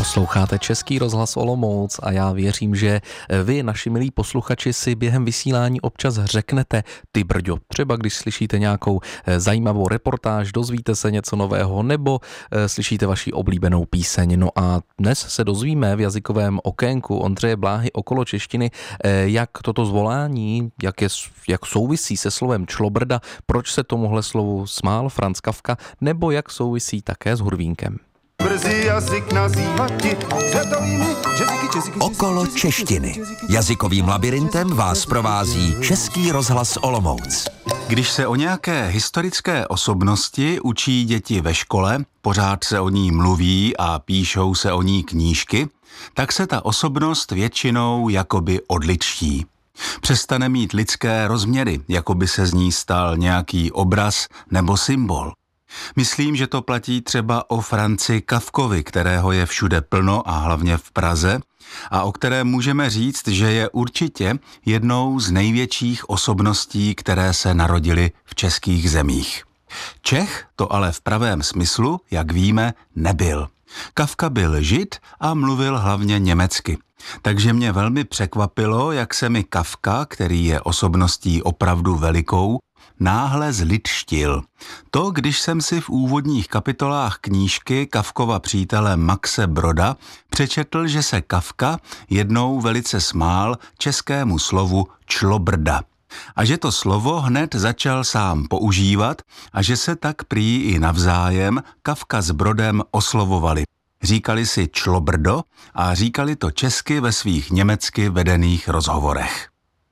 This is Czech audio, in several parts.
Posloucháte Český rozhlas Olomouc a já věřím, že vy, naši milí posluchači, si během vysílání občas řeknete ty brďo. Třeba když slyšíte nějakou zajímavou reportáž, dozvíte se něco nového nebo slyšíte vaši oblíbenou píseň. No a dnes se dozvíme v jazykovém okénku Ondřeje Bláhy okolo češtiny, jak toto zvolání, jak souvisí se slovem člobrda, proč se tomuhle slovu smál Franz Kafka, nebo jak souvisí také s hurvínkem. Okolo češtiny. Jazykovým labirintem vás provází Český rozhlas Olomouc. Když se o nějaké historické osobnosti učí děti ve škole, pořád se o ní mluví a píšou se o ní knížky, tak se ta osobnost většinou jakoby odličtí. Přestane mít lidské rozměry, jako by se z ní stal nějaký obraz nebo symbol. Myslím, že to platí třeba o Franzi Kafkovi, kterého je všude plno a hlavně v Praze, a o kterém můžeme říct, že je určitě jednou z největších osobností, které se narodily v českých zemích. Čech to ale v pravém smyslu, jak víme, nebyl. Kafka byl Žid a mluvil hlavně německy. Takže mě velmi překvapilo, jak se mi Kafka, který je osobností opravdu velikou, náhle zlidštil. To, když jsem si v úvodních kapitolách knížky Kafkova přítele Maxe Broda přečetl, že se Kafka jednou velice smál českému slovu člobrda. A že to slovo hned začal sám používat a že se tak prý i navzájem Kafka s Brodem oslovovali. Říkali si člobrdo a říkali to česky ve svých německy vedených rozhovorech.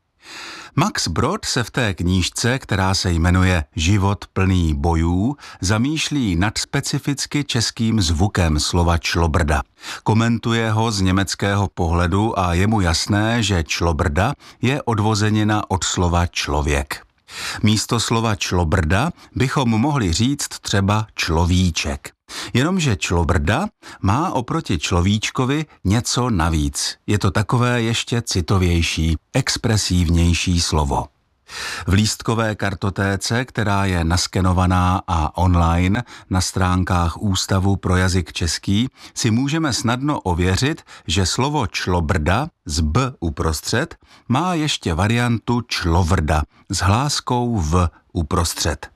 Max Brod se v té knížce, která se jmenuje Život plný bojů, zamýšlí nad specificky českým zvukem slova člobrda. Komentuje ho z německého pohledu a je mu jasné, že člobrda je odvozenina od slova člověk. Místo slova člobrda bychom mohli říct třeba človíček. Jenomže člobrda má oproti človíčkovi něco navíc. Je to takové ještě citovější, expresívnější slovo. V lístkové kartotéce, která je naskenovaná a online na stránkách Ústavu pro jazyk český, si můžeme snadno ověřit, že slovo člobrda z b uprostřed má ještě variantu človrda s hláskou v uprostřed.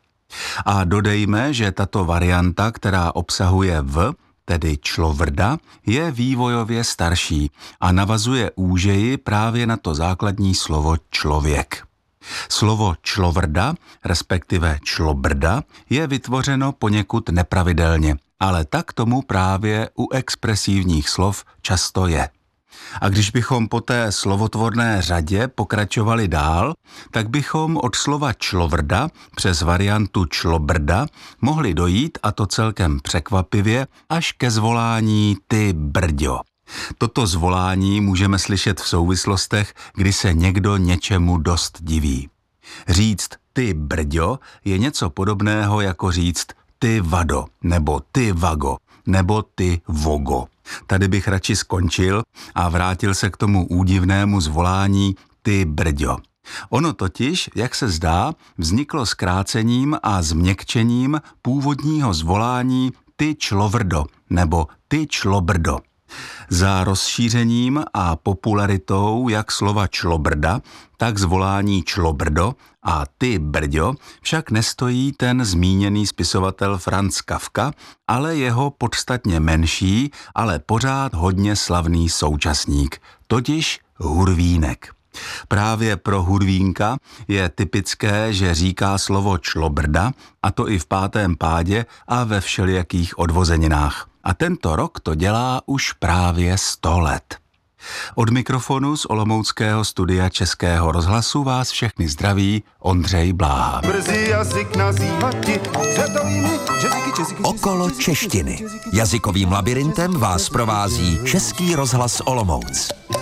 A dodejme, že tato varianta, která obsahuje v, tedy človrda, je vývojově starší a navazuje úžeji právě na to základní slovo člověk. Slovo človrda, respektive člobrda, je vytvořeno poněkud nepravidelně, ale tak tomu právě u expresivních slov často je. A když bychom po té slovotvorné řadě pokračovali dál, tak bychom od slova človrda přes variantu člobrda mohli dojít, a to celkem překvapivě, až ke zvolání ty brďo. Toto zvolání můžeme slyšet v souvislostech, kdy se někdo něčemu dost diví. Říct ty brďo je něco podobného jako říct ty vado, nebo ty vago, nebo ty vogo. Tady bych radši skončil a vrátil se k tomu údivnému zvolání ty brďo. Ono totiž, jak se zdá, vzniklo zkrácením a změkčením původního zvolání ty človrdo nebo ty člobrdo. Za rozšířením a popularitou jak slova člobrda, tak zvolání člobrdo a ty brďo však nestojí ten zmíněný spisovatel Franz Kafka, ale jeho podstatně menší, ale pořád hodně slavný současník, totiž Hurvínek. Právě pro Hurvínka je typické, že říká slovo člobrda, a to i v 5. pádě a ve všelijakých odvozeninách. A tento rok to dělá už právě 100 let. Od mikrofonu z olomouckého studia Českého rozhlasu vás všechny zdraví Ondřej Bláha. Okolo češtiny. Jazykovým labirintem vás provází Český rozhlas Olomouc.